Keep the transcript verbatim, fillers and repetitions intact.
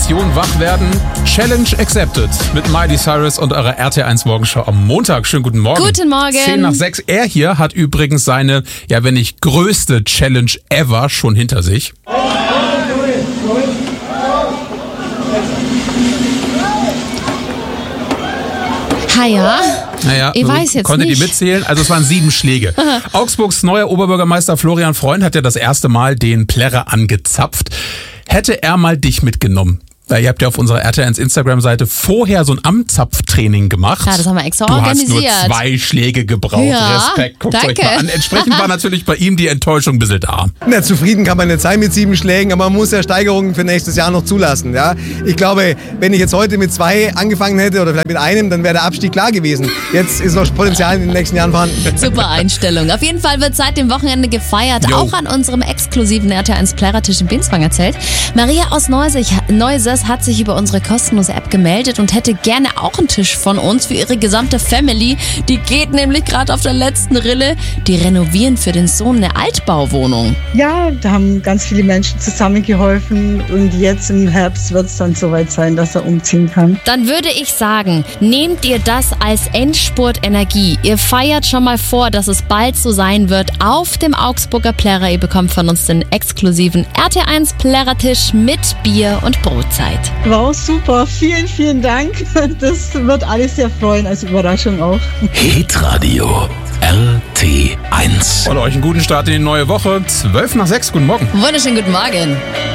Mission wach werden. Challenge accepted mit Miley Cyrus und eurer R T eins Morgenshow am Montag. Schönen guten Morgen. Guten Morgen. Zehn nach sechs. Er hier hat übrigens seine, ja wenn nicht größte Challenge ever schon hinter sich. Ha ja. Naja, ich weiß jetzt konnte nicht. die mitzählen. Also es waren sieben Schläge. Augsburgs neuer Oberbürgermeister Florian Freund hat ja das erste Mal den Plärrer angezapft. Hätte er mal dich mitgenommen? Ihr habt ja auf unserer R T eins Instagram-Seite vorher so ein Amtzapftraining gemacht. Ja, das haben wir extra du organisiert. Du hast nur zwei Schläge gebraucht. Ja, Respekt, guckt danke. euch mal an. Entsprechend war natürlich bei ihm die Enttäuschung ein bisschen da. Na, zufrieden kann man nicht sein mit sieben Schlägen, aber man muss ja Steigerungen für nächstes Jahr noch zulassen. Ja? Ich glaube, wenn ich jetzt heute mit zwei angefangen hätte oder vielleicht mit einem, dann wäre der Abstieg klar gewesen. Jetzt ist noch Potenzial in den nächsten Jahren vorhanden. Super Einstellung. Auf jeden Fall wird seit dem Wochenende gefeiert, Jo. auch an unserem exklusiven R T eins Plärrertisch in Binswanger Zelt. Maria aus Neuses, Neuses hat sich über unsere kostenlose App gemeldet und hätte gerne auch einen Tisch von uns für ihre gesamte Family. Die geht nämlich gerade auf der letzten Rille. Die renovieren für den Sohn eine Altbauwohnung. Ja, da haben ganz viele Menschen zusammengeholfen und jetzt im Herbst wird es dann soweit sein, dass er umziehen kann. Dann würde ich sagen, nehmt ihr das als Endspurt-Energie. Ihr feiert schon mal vor, dass es bald so sein wird auf dem Augsburger Plärrer. Ihr bekommt von uns den exklusiven R T eins Plärrertisch mit Bier und Brotzeit. Wow, super, vielen, vielen Dank. Das wird alles sehr freuen, als Überraschung auch. Hitradio R T eins. Und euch einen guten Start in die neue Woche. Zwölf nach sechs. Guten Morgen. Wunderschönen guten Morgen.